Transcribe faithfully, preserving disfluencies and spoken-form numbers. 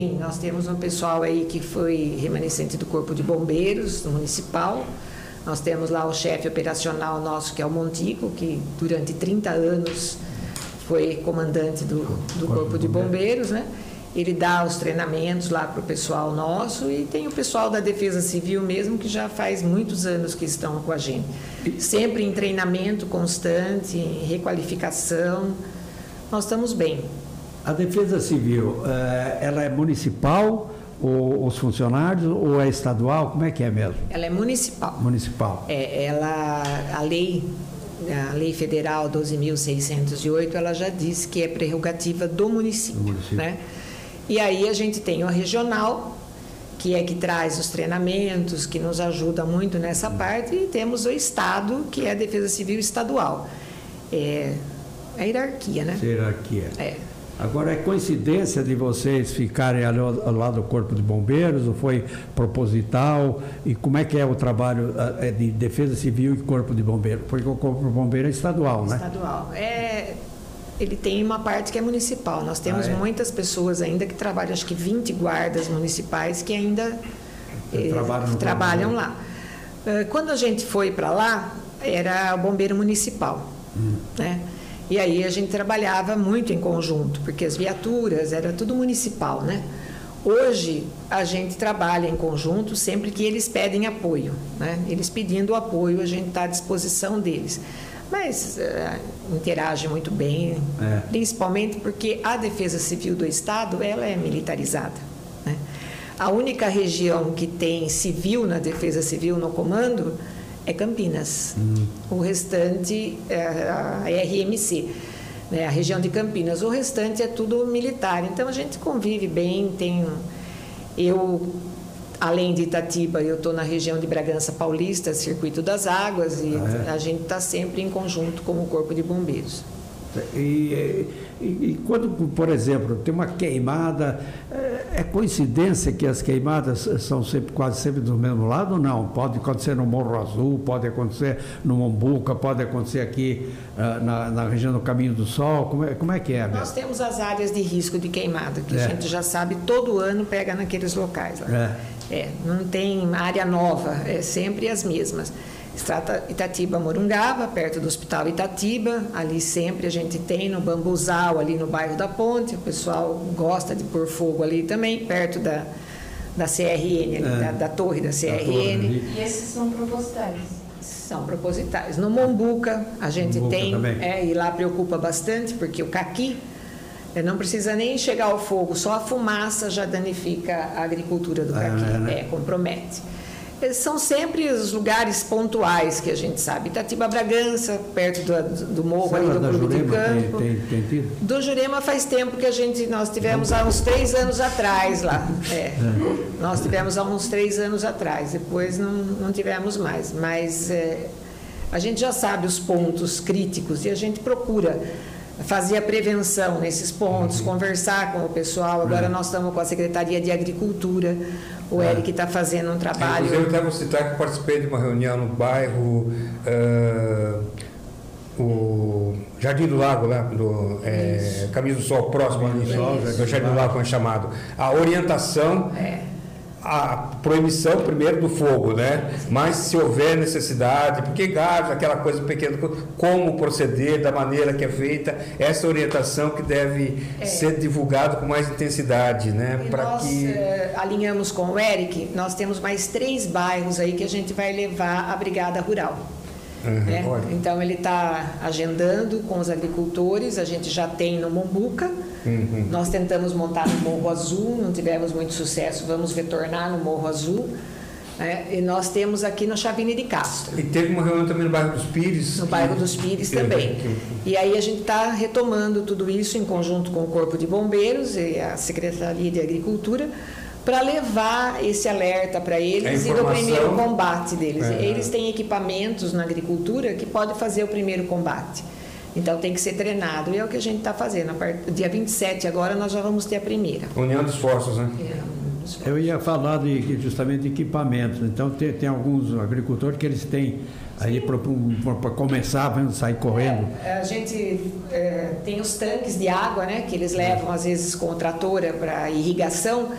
Nós temos um pessoal aí que foi remanescente do Corpo de Bombeiros Municipal. Nós temos lá o chefe operacional nosso, que é o Montico, que durante trinta anos foi comandante do, do Corpo de Bombeiros, né? Ele dá os treinamentos lá para o pessoal nosso, e tem o pessoal da Defesa Civil mesmo, que já faz muitos anos que estão com a gente. Sempre em treinamento constante, em requalificação. Nós estamos bem. A Defesa Civil, ela é municipal, ou os funcionários, ou é estadual? Como é que é mesmo? Ela é municipal. Municipal. É, ela, a lei, a lei federal doze mil seiscentos e oito, ela já diz que é prerrogativa do município, do município. Né? E aí a gente tem o regional, que é que traz os treinamentos, que nos ajuda muito nessa parte, e temos o estado, que é a Defesa Civil estadual. É a hierarquia, né? A hierarquia. É. Agora, é coincidência de vocês ficarem ali ao lado do Corpo de Bombeiros, ou foi proposital? E como é que é o trabalho de Defesa Civil e Corpo de Bombeiros? Porque o Corpo de Bombeiros é estadual, né? Estadual. É, ele tem uma parte que é municipal. Nós temos ah, é? muitas pessoas ainda que trabalham, acho que vinte guardas municipais que ainda eh, trabalham, trabalham lá. Quando a gente foi para lá, era o bombeiro municipal, hum. né? E aí a gente trabalhava muito em conjunto, porque as viaturas, era tudo municipal, né? Hoje, a gente trabalha em conjunto sempre que eles pedem apoio, né? Eles pedindo apoio, a gente está à disposição deles. Mas uh, interage muito bem, é. principalmente porque a Defesa Civil do Estado, ela é militarizada, né? A única região que tem civil na Defesa Civil no comando é Campinas. Hum. O restante é a R M C, né, a região de Campinas. O restante é tudo militar. Então a gente convive bem. Tem eu, além de Itatiba, eu estou na região de Bragança Paulista, Circuito das Águas, e ah, é? a gente está sempre em conjunto com o Corpo de Bombeiros. E, e, e quando, por exemplo, tem uma queimada, é coincidência que as queimadas são sempre, quase sempre do mesmo lado ou não? Pode acontecer no Morro Azul, pode acontecer no Mombuca, pode acontecer aqui uh, na, na região do Caminho do Sol, como é, como é que é? Nós mesmo? Temos as áreas de risco de queimada, que é. a gente já sabe, todo ano pega naqueles locais lá. É. É, não tem área nova, é sempre as mesmas. Estrada Itatiba-Morungaba, perto do Hospital Itatiba, ali sempre a gente tem no Bambuzal, ali no bairro da Ponte, o pessoal gosta de pôr fogo ali também, perto da, da C R N, ali, é. da, da torre da C R N. E esses são propositais? São propositais. No Mombuca, a gente Mombuca tem, é, e lá preocupa bastante, porque o caqui não precisa nem chegar ao fogo, só a fumaça já danifica a agricultura do caqui, é, né? é, compromete. São sempre os lugares pontuais que a gente sabe. Itatiba Bragança, perto do, do morro ali do Clube de Campo. Tem, tem, tem do Jurema faz tempo que a gente, nós tivemos há uns três anos atrás lá. É. É. Nós tivemos há uns três anos atrás, depois não, não tivemos mais. Mas é, a gente já sabe os pontos críticos e a gente procura fazer a prevenção nesses pontos, uhum. conversar com o pessoal. Agora uhum. nós estamos com a Secretaria de Agricultura, o Eric está fazendo um trabalho... Inclusive, eu devo citar que participei de uma reunião no bairro, uh, o Jardim do Lago, lá, do é, Caminho do Sol, próximo ali, do, do Jardim do Lago, como é chamado. A orientação... É. A proibição primeiro do fogo, né? Mas se houver necessidade, porque gás, aquela coisa pequena, como proceder, da maneira que é feita, essa orientação que deve é. ser divulgada com mais intensidade, né? Para nós que uh, alinhamos com o Eric, nós temos mais três bairros aí que a gente vai levar a Brigada Rural. Uhum, né? Então ele está agendando com os agricultores, a gente já tem no Mombuca. Uhum. Nós tentamos montar no Morro Azul, não tivemos muito sucesso, vamos retornar no Morro Azul, né? E nós temos aqui no Chavini de Castro. E teve uma reunião também no bairro dos Pires. No bairro dos Pires também. E aí a gente está retomando tudo isso em conjunto com o Corpo de Bombeiros e a Secretaria de Agricultura, para levar esse alerta para eles e do primeiro combate deles. É. Eles têm equipamentos na agricultura que podem fazer o primeiro combate. Então tem que ser treinado, e é o que a gente está fazendo. A part... Dia vinte e sete agora nós já vamos ter a primeira. União de esforços, né? É. menos forte. Eu ia falar de, justamente de equipamentos. Então, tem, tem alguns agricultores que eles têm aí para começar, vamos sair correndo. É, a gente é, tem os tanques de água, né, que eles levam às vezes com tratora para irrigação.